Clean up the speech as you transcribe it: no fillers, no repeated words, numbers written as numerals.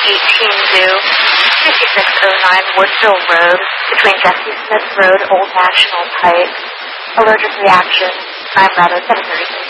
18 due, 5609 Woodville Road, between Jesse Smith Road, Old National Pike. Allergic reaction, time router 7:33.